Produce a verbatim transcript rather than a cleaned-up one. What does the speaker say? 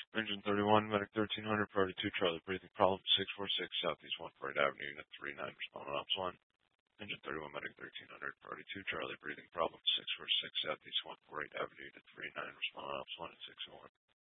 Engine thirty-one, Medic thirteen hundred, Priority two, Charlie, breathing problem, six four six, Southeast one forty Avenue, Unit three nine, responding ops one. Engine thirty-one, Medic thirteen hundred, Priority two, Charlie, breathing problem, six four six, Southeast one forty-eight Avenue, Unit three nine, responding ops one at six oh one.